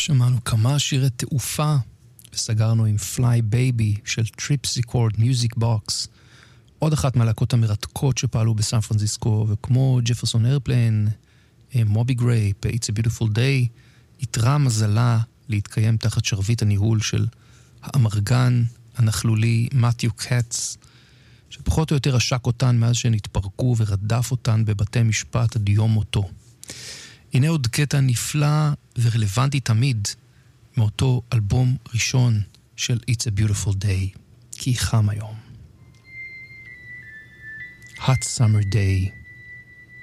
שמענו כמה שירי תעופה, וסגרנו עם Fly Baby של Tripsichord Music Box, עוד אחת מהלהקות המרתקות שפעלו בסן פרנסיסקו, וכמו ג'פרסון איירפליין, מובי גריי, It's a Beautiful Day, יתרה מזלה להתקיים תחת שרבית הניהול של האמרגן הנכלולי מתיו קאץ, שפחות או יותר עשק אותן מאז שהן התפרקו ורדף אותן בבתי משפט עד יום מותו. הנה עוד קטע נפלא ורלוונטי תמיד מאותו אלבום ראשון של It's a Beautiful Day, כי חם היום. Hot Summer Day.